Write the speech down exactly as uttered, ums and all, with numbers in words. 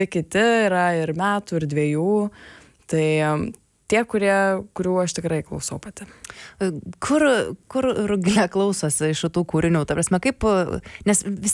kiti yra ir metų, ir dviejų. Tai tie, kurie, kurių aš tikrai klausau pati. Kur, kur Rugilė klausosi šitų kūrinių? Ta prasme, kaip, nes vis